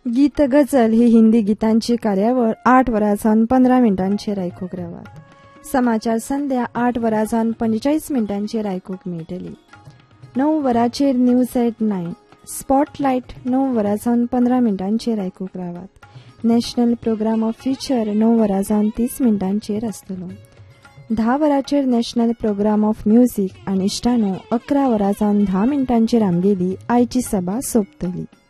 गीत गझल ही हिंदी गीतांची कार्यावळ 8 वरांसावन 15 मिनटांचेर आयकूंक रावात. समाचार संध्या 8 वरांसावन 45 मिनटांचेर आयकूंक मेळटली. 9 वरांचेर न्यूज एट 9. स्पॉटलायट 9 वरांसावन 15 मिनटांचेर आयकूंक रावात. नॅशनल प्रोग्राम ऑफ फ्युचर 9 वरांसावन 30 मिनटांचेर आसतलो. 10 वरांचेर नॅशनल प्रोग्राम ऑफ म्युझिक आनी इश्टानो 11 वरांसावन 10 मिनटांचेर आमगेली आयची सभा सोंपतली.